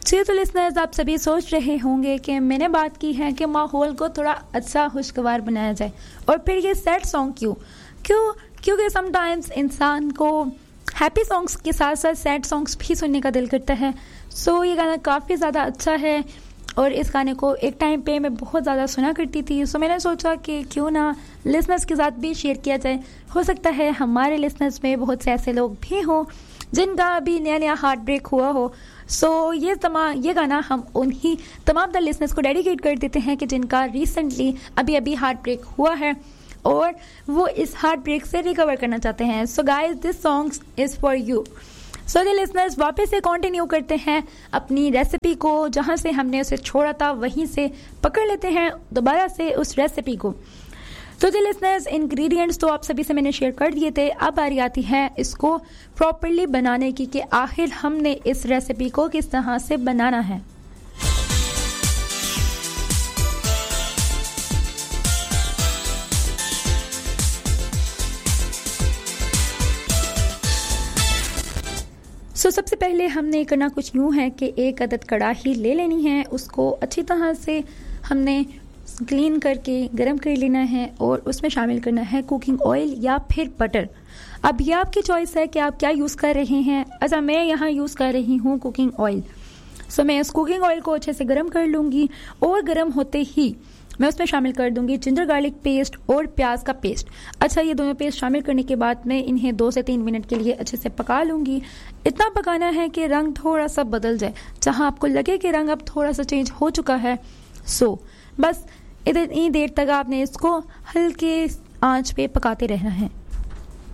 जी तो लिसनर्स, आप सभी सोच रहे होंगे कि मैंने बात की है कि माहौल को थोड़ा अच्छा खुशगवार बनाया जाए, और फिर ये सैड सॉन्ग क्योंकि समटाइम्स इंसान को हैप्पी सॉन्ग्स के साथ साथ सैड सॉन्ग्स भी सुनने का दिल करता है। सो ये गाना काफ़ी ज़्यादा अच्छा है और इस गाने को एक टाइम पे मैं बहुत ज़्यादा सुना करती थी। सो मैंने सोचा कि क्यों ना लिसनर्स के साथ भी शेयर किया जाए। हो सकता है हमारे लिसनर्स में बहुत से ऐसे लोग भी हों जिनका अभी नया नया हार्ट ब्रेक हुआ हो। सो ये गाना हम उन्हीं तमाम द लिसनर्स को डेडिकेट कर देते हैं कि जिनका रिसेंटली अभी हार्ट ब्रेक हुआ है और वो इस हार्ट ब्रेक से रिकवर करना चाहते हैं। So guys, this song is for you. So the listeners, वापस से कंटिन्यू करते हैं अपनी रेसिपी को। जहां से हमने उसे छोड़ा था वहीं से पकड़ लेते हैं दोबारा से उस रेसिपी को। तो दी लिसनर्स, इंग्रेडिएंट्स तो आप सभी से मैंने शेयर कर दिए थे। अब बारी आती है इसको प्रॉपरली बनाने की कि आखिर हमने इस रेसिपी को किस तरह से बनाना है। सबसे पहले हमने करना कुछ यूँ है कि एक अदद कढ़ाई ले लेनी है, उसको अच्छी तरह से हमने क्लीन करके गरम कर लेना है और उसमें शामिल करना है कुकिंग ऑयल या फिर बटर। अब ये आपकी चॉइस है कि आप क्या यूज़ कर रहे हैं। अच्छा, मैं यहाँ यूज़ कर रही हूँ कुकिंग ऑयल। सो मैं इस कुकिंग ऑयल को अच्छे से गरम कर लूँगी और गरम होते ही मैं उसमें शामिल कर दूंगी जिंजर गार्लिक पेस्ट और प्याज का पेस्ट। अच्छा, ये दोनों पेस्ट शामिल करने के बाद मैं इन्हें 2 से 3 मिनट के लिए अच्छे से पका लूँगी। इतना पकाना है कि रंग थोड़ा सा बदल जाए, जहाँ आपको लगे कि रंग अब थोड़ा सा चेंज हो चुका है। बस इतनी देर तक आपने इसको हल्के आंच पे पकाते रहना है।